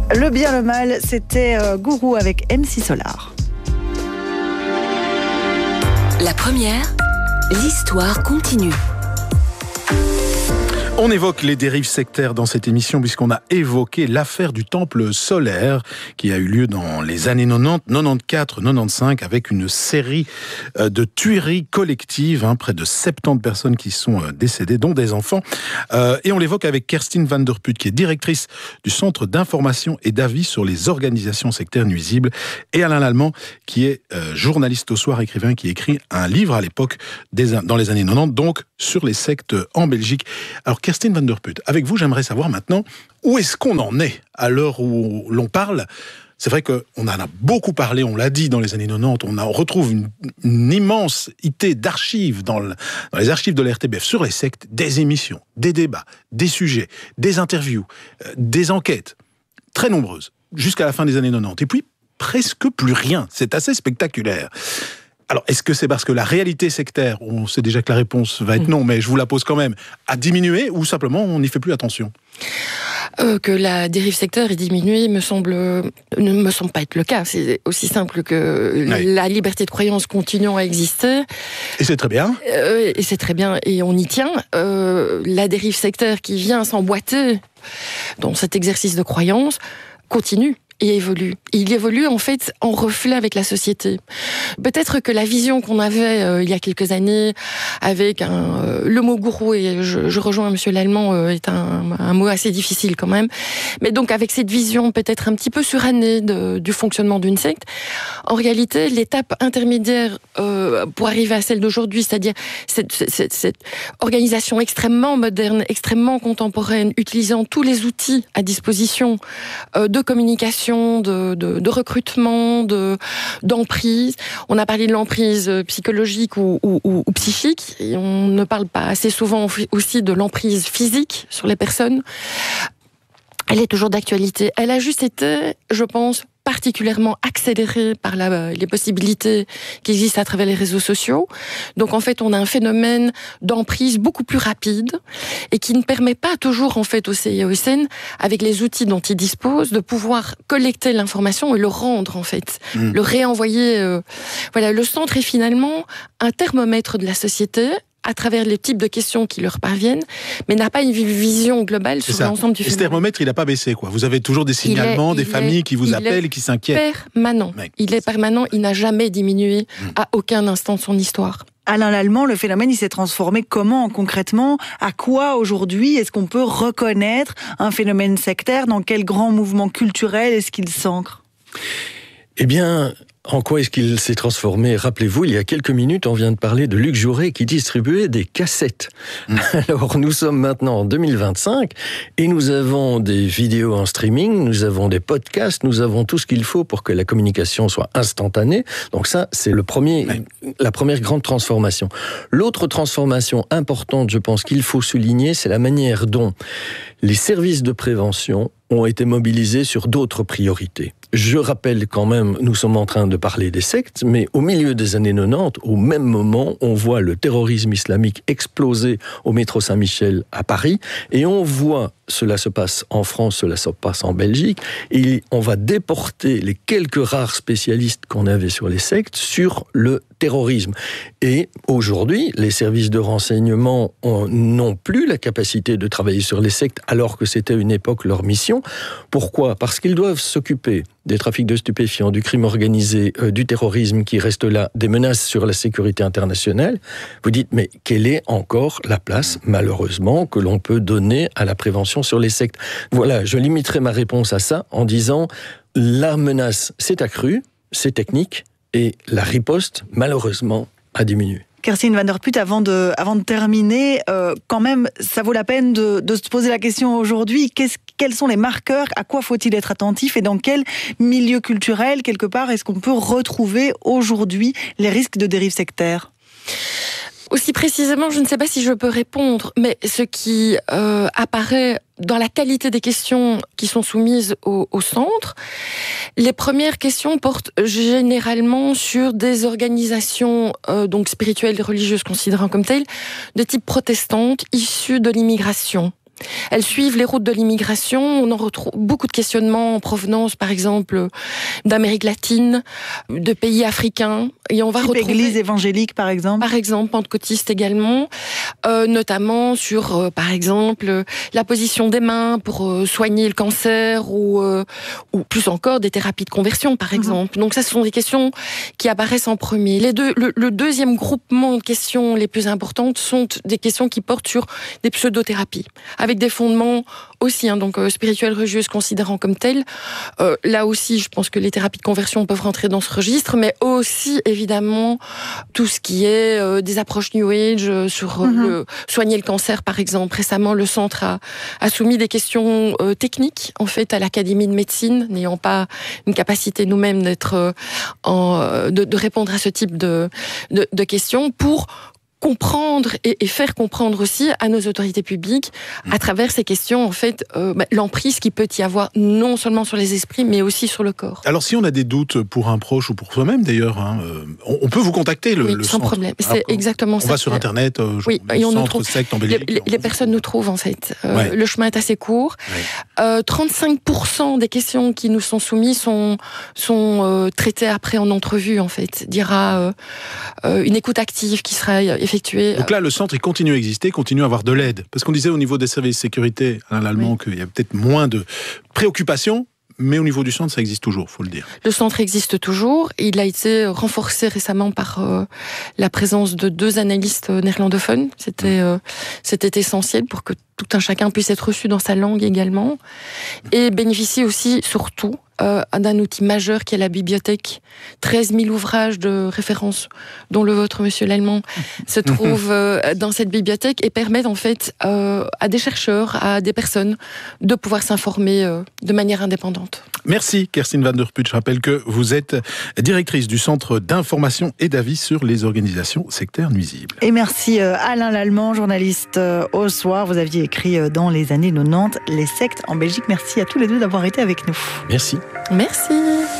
Le bien, le mal, c'était Gourou avec MC Solar. La première, l'histoire continue. On évoque les dérives sectaires dans cette émission puisqu'on a évoqué l'affaire du temple solaire qui a eu lieu dans les années 90, 94, 95 avec une série de tueries collectives, près de 70 personnes qui sont décédées, dont des enfants. Et on l'évoque avec Kerstin van der Put qui est directrice du Centre d'information et d'avis sur les organisations sectaires nuisibles, et Alain Lallemand qui est journaliste au soir, écrivain, qui écrit un livre à l'époque, dans les années 90, donc sur les sectes en Belgique. Alors Kerstin van der Put, avec vous, j'aimerais savoir maintenant où est-ce qu'on en est à l'heure où l'on parle. C'est vrai qu'on en a beaucoup parlé, on l'a dit dans les années 90, on retrouve une immensité d'archives dans les archives de la RTBF sur les sectes, des émissions, des débats, des sujets, des interviews, des enquêtes, très nombreuses, jusqu'à la fin des années 90. Et puis, presque plus rien. C'est assez spectaculaire. Alors, est-ce que c'est parce que la réalité sectaire, on sait déjà que la réponse va être non, mais je vous la pose quand même, a diminué, ou simplement on n'y fait plus attention ? Que la dérive sectaire ait diminué ne me semble pas être le cas. C'est aussi simple que la liberté de croyance continuant à exister. Et c'est très bien. Et c'est très bien, et on y tient. La dérive sectaire qui vient s'emboîter dans cet exercice de croyance continue. Et évolue. Il évolue en fait en reflet avec la société. Peut-être que la vision qu'on avait il y a quelques années avec le mot gourou, et je rejoins Monsieur Lallemand, est un mot assez difficile quand même, mais donc avec cette vision peut-être un petit peu surannée du fonctionnement d'une secte, en réalité l'étape intermédiaire pour arriver à celle d'aujourd'hui, c'est-à-dire cette organisation extrêmement moderne, extrêmement contemporaine, utilisant tous les outils à disposition de communication, de recrutement, d'emprise. On a parlé de l'emprise psychologique ou psychique, et on ne parle pas assez souvent aussi de l'emprise physique sur les personnes. Elle est toujours d'actualité. Elle a juste été, je pense, particulièrement accélérée par les possibilités qui existent à travers les réseaux sociaux. Donc en fait, on a un phénomène d'emprise beaucoup plus rapide et qui ne permet pas toujours en fait au CIAOSN, avec les outils dont il dispose, de pouvoir collecter l'information et le rendre en fait, le réenvoyer. Voilà, le centre est finalement un thermomètre de la société à travers les types de questions qui leur parviennent, mais n'a pas une vision globale sur l'ensemble du phénomène. Ce thermomètre, il n'a pas baissé, quoi. Vous avez toujours des signalements, des familles qui vous appellent et qui s'inquiètent. Permanent. Il est permanent, il n'a jamais diminué à aucun instant de son histoire. Alain Lallemand, le phénomène, il s'est transformé comment concrètement ? À quoi aujourd'hui est-ce qu'on peut reconnaître un phénomène sectaire ? Dans quel grand mouvement culturel est-ce qu'il s'ancre ? Eh bien, en quoi est-ce qu'il s'est transformé ? Rappelez-vous, il y a quelques minutes, on vient de parler de Luc Jouret qui distribuait des cassettes. Alors, nous sommes maintenant en 2025 et nous avons des vidéos en streaming, nous avons des podcasts, nous avons tout ce qu'il faut pour que la communication soit instantanée. Donc ça, c'est la première grande transformation. L'autre transformation importante, je pense qu'il faut souligner, c'est la manière dont les services de prévention ont été mobilisés sur d'autres priorités. Je rappelle quand même, nous sommes en train de parler des sectes, mais au milieu des années 90, au même moment, on voit le terrorisme islamique exploser au métro Saint-Michel à Paris, et on voit, cela se passe en France, cela se passe en Belgique, et on va déporter les quelques rares spécialistes qu'on avait sur les sectes sur le terrorisme. Et aujourd'hui, les services de renseignement n'ont plus la capacité de travailler sur les sectes, alors que c'était une époque leur mission. Pourquoi ? Parce qu'ils doivent s'occuper des trafics de stupéfiants, du crime organisé, du terrorisme qui reste là, des menaces sur la sécurité internationale. Vous dites, mais quelle est encore la place, malheureusement, que l'on peut donner à la prévention sur les sectes ? Voilà, je limiterai ma réponse à ça en disant, la menace s'est accrue, c'est technique, et la riposte, malheureusement, a diminué. Kerstin van der Put, avant de terminer, quand même, ça vaut la peine de se poser la question aujourd'hui, quels sont les marqueurs, à quoi faut-il être attentif et dans quel milieu culturel, quelque part, est-ce qu'on peut retrouver aujourd'hui les risques de dérive sectaire ? Aussi précisément, je ne sais pas si je peux répondre, mais ce qui apparaît dans la qualité des questions qui sont soumises au centre, les premières questions portent généralement sur des organisations donc spirituelles et religieuses considérées comme telles, de type protestante, issues de l'immigration. Elles suivent les routes de l'immigration. On en retrouve beaucoup de questionnements en provenance, par exemple, d'Amérique latine, de pays africains. Et on va retrouver Église évangélique, par exemple. Par exemple, pentecôtiste également, notamment sur, par exemple, la position des mains pour soigner le cancer ou plus encore des thérapies de conversion, par exemple. Donc ça, ce sont des questions qui apparaissent en premier. Le deuxième groupement de questions les plus importantes sont des questions qui portent sur des pseudothérapies, avec des fondements aussi, donc spirituelles, religieuses, considérant comme telles. Là aussi, je pense que les thérapies de conversion peuvent rentrer dans ce registre, mais aussi, évidemment, tout ce qui est des approches New Age sur soigner le cancer, par exemple. Récemment, le centre a soumis des questions techniques, en fait, à l'Académie de médecine, n'ayant pas une capacité nous-mêmes de répondre à ce type de questions pour comprendre et faire comprendre aussi à nos autorités publiques, à travers ces questions, en fait, l'emprise qu'il peut y avoir non seulement sur les esprits, mais aussi sur le corps. Alors, si on a des doutes pour un proche ou pour soi-même, d'ailleurs, on peut vous contacter, le sans centre. problème. C'est exactement ça. On va sur Internet, et on nous centre trouve. secte en Belgique. Les personnes nous trouvent, en fait. Le chemin est assez court. 35% des questions qui nous sont soumises sont traitées après en entrevue, en fait. Il y aura une écoute active qui sera effectuée. Donc là, le centre, il continue à exister, continue à avoir de l'aide. Parce qu'on disait au niveau des services de sécurité, Alain Lallemand, qu'il y a peut-être moins de préoccupations, mais au niveau du centre, ça existe toujours, faut le dire. Le centre existe toujours. Il a été renforcé récemment par la présence de 2 analystes néerlandophones. C'était essentiel pour que tout un chacun puisse être reçu dans sa langue également. Et bénéficie aussi, surtout, d'un outil majeur qui est la bibliothèque. 13 000 ouvrages de référence, dont le vôtre, monsieur Lallemand, se trouve dans cette bibliothèque et permettent en fait à des chercheurs, à des personnes, de pouvoir s'informer de manière indépendante. Merci Kerstin van der Put. Je rappelle que vous êtes directrice du Centre d'information et d'avis sur les organisations sectaires nuisibles. Et merci Alain Lallemand, journaliste au Soir. Vous aviez écrit dans les années 90 les sectes en Belgique. Merci à tous les deux d'avoir été avec nous. Merci. Merci.